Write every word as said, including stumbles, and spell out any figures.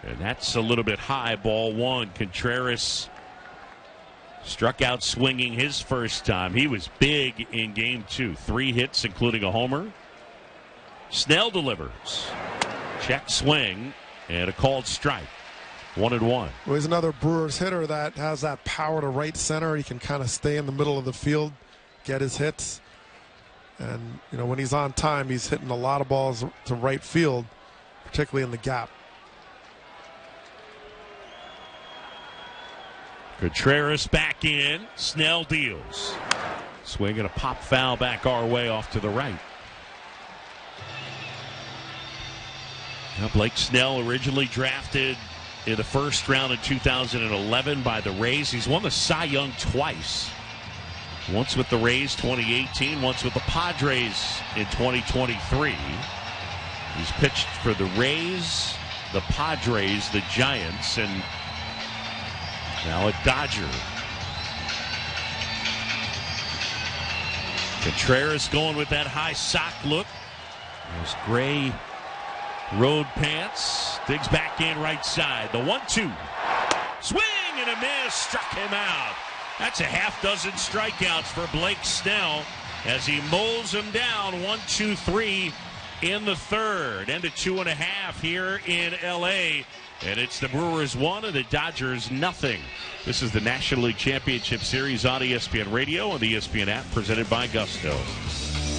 And that's a little bit high, ball one. Contreras struck out swinging his first time. He was big in game two. Three hits, including a homer. Snell delivers. Check swing and a called strike. One and one. Well, he's another Brewers hitter that has that power to right center. He can kind of stay in the middle of the field, get his hits. And, you know, when he's on time, he's hitting a lot of balls to right field, particularly in the gap. Contreras back in. Snell deals. Swing and a pop foul back our way off to the right. Now Blake Snell, originally drafted in the first round in two thousand eleven by the Rays. He's won the Cy Young twice. Once with the Rays twenty eighteen, once with the Padres in twenty twenty-three. He's pitched for the Rays, the Padres, the Giants, and now a Dodger. Contreras going with that high sock look. Those gray road pants. Digs back in right side. The one two. Swing and a miss. Struck him out. That's a half dozen strikeouts for Blake Snell as he mows him down. One, two, three in the third. End of two and a half here in L A. And it's the Brewers one and the Dodgers nothing. This is the National League Championship Series on E S P N Radio and the E S P N app, presented by Gusto.